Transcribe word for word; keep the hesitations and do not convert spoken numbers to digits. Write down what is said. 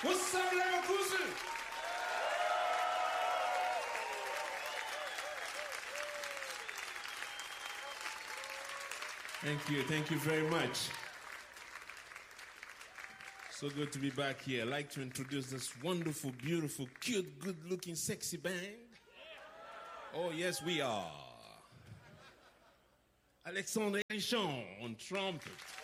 Mustafa Leverkusen. Thank you, thank you very much. So good to be back here. I'd like to introduce this wonderful, beautiful, cute, good-looking, sexy band. Oh, yes, we are. Alexandre Richon on trumpet.